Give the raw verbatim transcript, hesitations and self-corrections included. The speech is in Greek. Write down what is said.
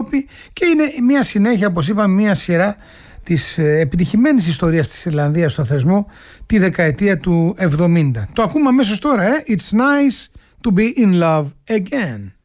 Ευρώπη και είναι μια συνέχεια, όπως είπαμε, μια σειρά της επιτυχημένης ιστορίας της Ιρλανδίας στο θεσμό τη δεκαετία του εβδομήντα. Το ακούμε αμέσως τώρα, ε? It's nice to be in love again.